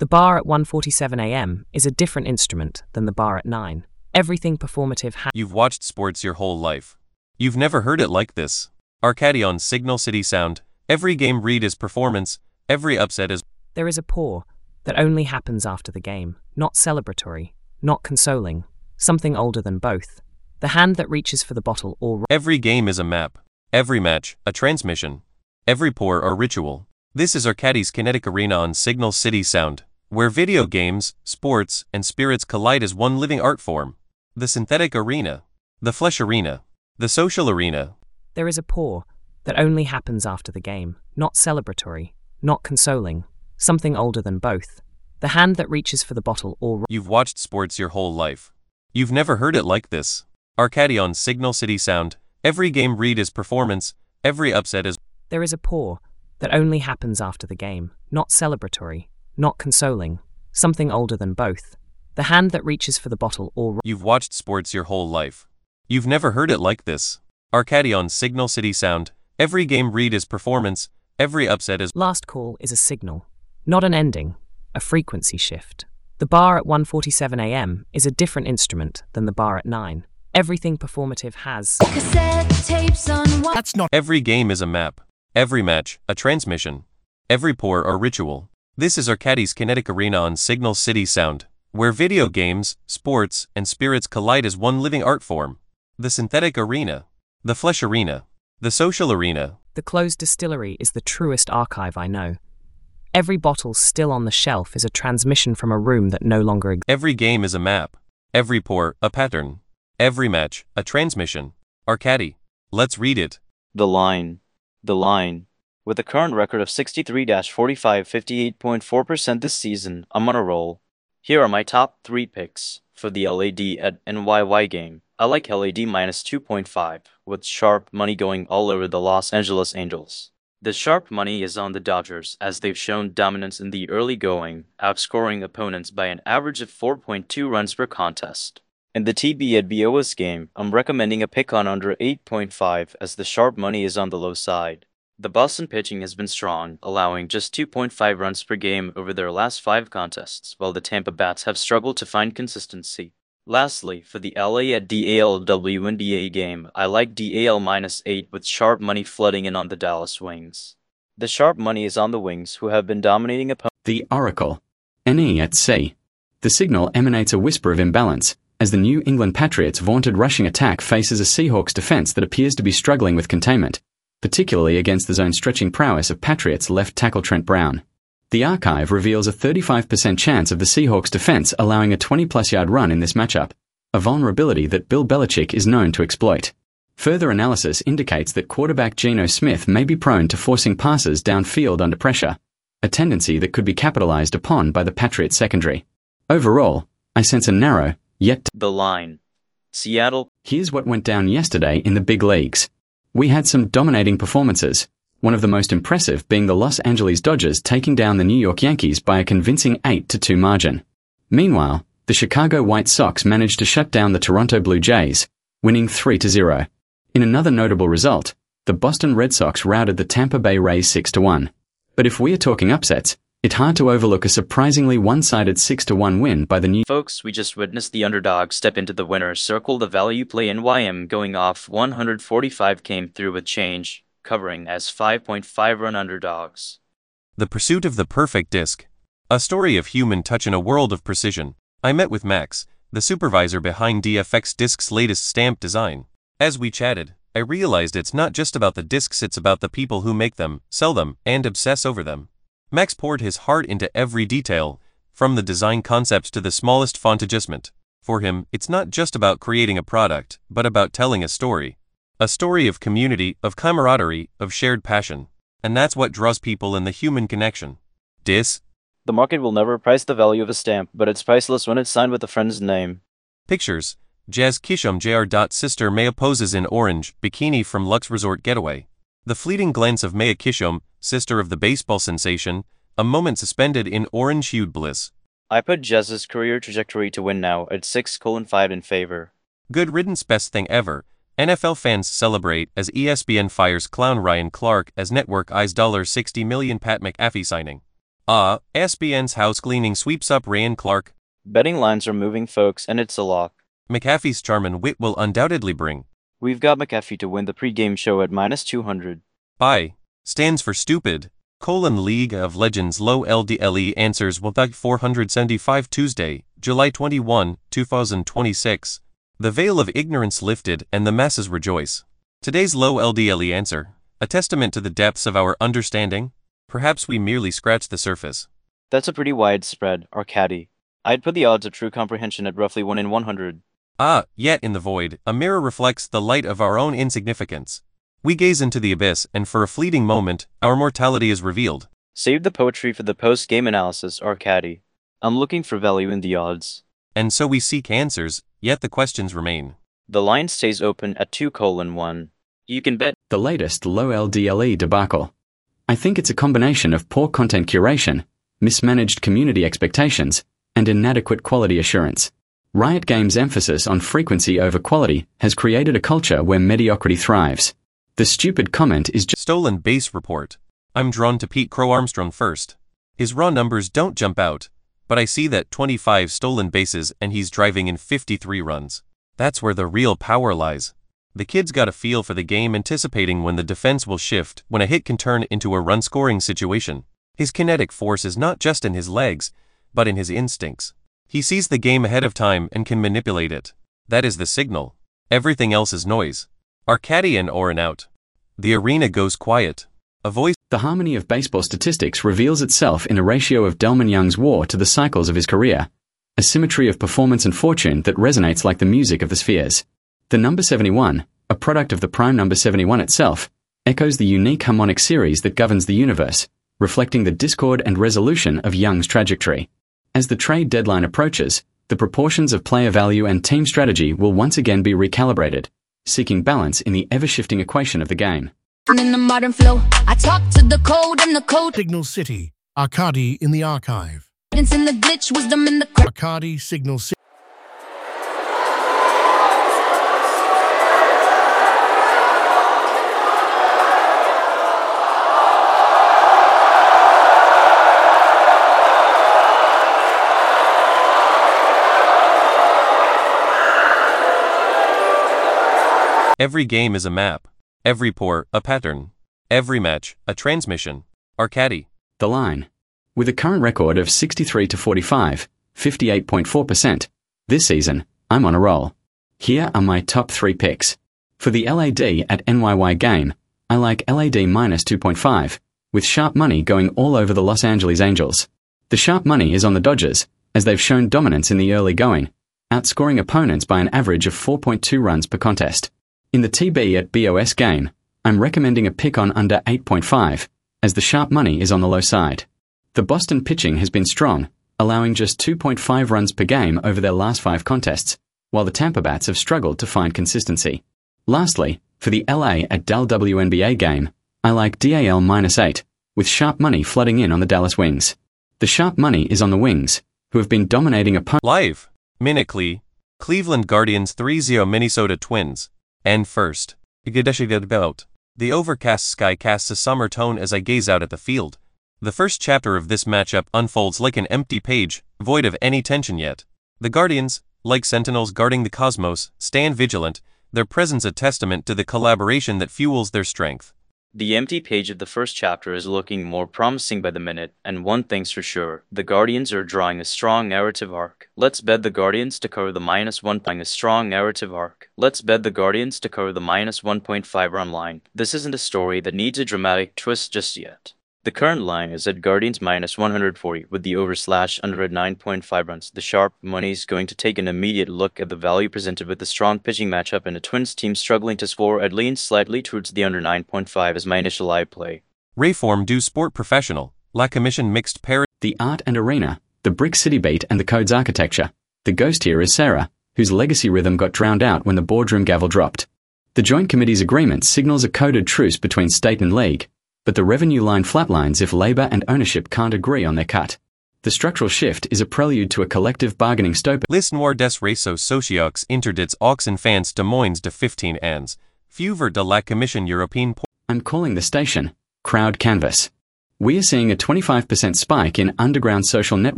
The bar at 1:47 a.m. is a different instrument than the bar at 9. Everything performative You've watched sports your whole life. You've never heard it like this. Arcadi on Signal City Sound. Every game read is performance, every upset is... There is a pour that only happens after the game, not celebratory, not consoling, something older than both. The hand that reaches for the bottle or... Every game is a map. Every match, a transmission. Every pour, a ritual. This is Arcadi's Kinetic Arena on Signal City Sound, where video games, sports, and spirits collide as one living art form. The synthetic arena. The flesh arena. The social arena. There is a pour that only happens after the game, not celebratory, not consoling, something older than both. The hand that reaches for the bottle or... You've watched sports your whole life. You've never heard it like this. Arcadi on Signal City Sound. Every game read is performance, every upset is... There is a pour that only happens after the game, not celebratory, not consoling, something older than both. The hand that reaches for the bottle or... You've watched sports your whole life. You've never heard it like this. Arcadi on Signal City Sound. Every game read is performance, every upset is... Last call is a signal, not an ending, a frequency shift. The bar at 1:47 a.m. is a different instrument than the bar at 9. Everything performative has... Cassette tapes on what? That's not... Every game is a map. Every match, a transmission. Every pour, a ritual. This is Arcadi's Kinetic Arena on Signal City Sound, where video games, sports, and spirits collide as one living art form. The synthetic arena. The flesh arena. The social arena. The closed distillery is the truest archive I know. Every bottle still on the shelf is a transmission from a room that no longer exists. Every game is a map. Every pour, a pattern. Every match, a transmission. Arcadi. Let's read it. The line. The line. With a current record of 63-45, 58.4% this season, I'm on a roll. Here are my top 3 picks for the LAD at NYY game. I like LAD minus 2.5, with sharp money going all over the Los Angeles Angels. The sharp money is on the Dodgers, as they've shown dominance in the early going, outscoring opponents by an average of 4.2 runs per contest. In the TB at BOS game, I'm recommending a pick on under 8.5 as the sharp money is on the low side. The Boston pitching has been strong, allowing just 2.5 runs per game over their last 5 contests, while the Tampa bats have struggled to find consistency. Lastly, for the LA at DAL WNBA game, I like DAL minus 8 with sharp money flooding in on the Dallas Wings. The sharp money is on the Wings, who have been dominating opponents. The Oracle. NE at C. The signal emanates a whisper of imbalance, as the New England Patriots' vaunted rushing attack faces a Seahawks defense that appears to be struggling with containment, particularly against the zone-stretching prowess of Patriots left tackle Trent Brown. The archive reveals a 35% chance of the Seahawks defense allowing a 20-plus yard run in this matchup, a vulnerability that Bill Belichick is known to exploit. Further analysis indicates that quarterback Geno Smith may be prone to forcing passes downfield under pressure, a tendency that could be capitalized upon by the Patriots secondary. Overall, I sense a narrow, yet... The line. Seattle. Here's what went down yesterday in the big leagues. We had some dominating performances, one of the most impressive being the Los Angeles Dodgers taking down the New York Yankees by a convincing 8-2 margin. Meanwhile, the Chicago White Sox managed to shut down the Toronto Blue Jays, winning 3-0. In another notable result, the Boston Red Sox routed the Tampa Bay Rays 6-1. But if we are talking upsets, it's hard to overlook a surprisingly one-sided 6-1 win by the New... Folks, we just witnessed the underdog step into the winner's circle. The value play NYM going off 145 came through with change, covering as 5.5 run underdogs. The Pursuit of the Perfect Disc. A story of human touch in a world of precision. I met with Max, the supervisor behind DFX Disc's latest stamp design. As we chatted, I realized it's not just about the discs, it's about the people who make them, sell them, and obsess over them. Max poured his heart into every detail, from the design concepts to the smallest font adjustment. For him, it's not just about creating a product, but about telling a story. A story of community, of camaraderie, of shared passion. And that's what draws people in, the human connection. Dis. The market will never price the value of a stamp, but it's priceless when it's signed with a friend's name. Pictures. Jazz Kisham Jr. Sister Maya poses in orange, bikini from Lux Resort Getaway. The fleeting glance of Maya Kisham, sister of the baseball sensation, a moment suspended in orange-hued bliss. I put Jazz's career trajectory to win now at 6-5 in favor. Good riddance, best thing ever. NFL fans celebrate as ESPN fires clown Ryan Clark as network eyes $60 million Pat McAfee signing. SBN's house cleaning sweeps up Ryan Clark. Betting lines are moving, folks, and it's a lock. McAfee's charm and wit will undoubtedly bring. We've got McAfee to win the pre-game show at minus 200. Pi stands for stupid. League of Legends low LDLE answers will 475 Tuesday, July 21, 2026. The veil of ignorance lifted and the masses rejoice. Today's low LDLE answer, a testament to the depths of our understanding? Perhaps we merely scratched the surface. That's a pretty wide spread, Arcady. I'd put the odds of true comprehension at roughly 1 in 100. Yet in the void, a mirror reflects the light of our own insignificance. We gaze into the abyss, and for a fleeting moment, our mortality is revealed. Save the poetry for the post-game analysis, Arcady. I'm looking for value in the odds. And so we seek answers, yet the questions remain. The line stays open at 2:1. You can bet The latest low LDLE debacle. I think it's a combination of poor content curation, mismanaged community expectations, and inadequate quality assurance. Riot Games' emphasis on frequency over quality has created a culture where mediocrity thrives. The stupid comment is just Stolen base report. I'm drawn to Pete Crow Armstrong first. His raw numbers don't jump out, but I see that 25 stolen bases and he's driving in 53 runs. That's where the real power lies. The kid's got a feel for the game, anticipating when the defense will shift, when a hit can turn into a run-scoring situation. His kinetic force is not just in his legs, but in his instincts. He sees the game ahead of time and can manipulate it. That is the signal. Everything else is noise. Arcady and Oren out. The arena goes quiet. A voice. The harmony of baseball statistics reveals itself in a ratio of Delman Young's WAR to the cycles of his career, a symmetry of performance and fortune that resonates like the music of the spheres. The number 71, a product of the prime number 71 itself, echoes the unique harmonic series that governs the universe, reflecting the discord and resolution of Young's trajectory. As the trade deadline approaches, the proportions of player value and team strategy will once again be recalibrated, seeking balance in the ever-shifting equation of the game. In the modern flow, I talk to the code and the code. Signal City, Arcady in the archive. In the glitch, wisdom in the code. Arcady Signal City. Every game is a map. Every pour, a pattern. Every match, a transmission. Arcady. The line. With a current record of 63-45, 58.4%, this season, I'm on a roll. Here are my top 3 picks. For the LAD at NYY game, I like LAD minus 2.5, with sharp money going all over the Los Angeles Angels. The sharp money is on the Dodgers, as they've shown dominance in the early going, outscoring opponents by an average of 4.2 runs per contest. In the TB at BOS game, I'm recommending a pick on under 8.5, as the sharp money is on the low side. The Boston pitching has been strong, allowing just 2.5 runs per game over their last 5 contests, while the Tampa Bats have struggled to find consistency. Lastly, for the LA at Dal WNBA game, I like DAL minus 8, with sharp money flooding in on the Dallas Wings. The sharp money is on the Wings, who have been dominating opponents. Live. Minnically. Cleveland Guardians 3-0 Minnesota Twins. And first, the overcast sky casts a summer tone as I gaze out at the field. The first chapter of this matchup unfolds like an empty page, void of any tension yet. The Guardians, like sentinels guarding the cosmos, stand vigilant, their presence a testament to the collaboration that fuels their strength. The empty page of the first chapter is looking more promising by the minute, and one thing's for sure, the Guardians are drawing a strong narrative arc. Let's bet the Guardians to cover the -1 playing a strong narrative arc. Let's bet the Guardians to cover the -1.5 run line. This isn't a story that needs a dramatic twist just yet. The current line is at Guardians -140 with the over/under at 9.5 runs. The sharp money's going to take an immediate look at the value presented with the strong pitching matchup and a Twins team struggling to score. I'd lean slightly towards the under 9.5 as my initial live play. Rayform du Sport Professional, La Commission Mixed Pair. The art and arena, the Brick City beat and the Code's architecture. The ghost here is Sarah, whose legacy rhythm got drowned out when the boardroom gavel dropped. The Joint Committee's agreement signals a coded truce between state and league, but the revenue line flatlines if Labour and ownership can't agree on their cut. The structural shift is a prelude to a collective bargaining stoppage. Les noirs des réseaux sociaux interdits aux enfants de moins de 15 ans, Fuveur de la Commission Européenne. I'm calling the station Crowd Canvas. we are seeing a 25% spike in underground social network